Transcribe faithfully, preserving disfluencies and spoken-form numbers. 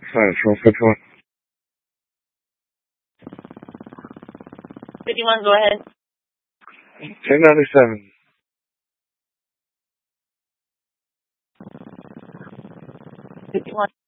Sorry, for fifty-one. fifty-one, go ahead. ten ninety-seven. fifty-one.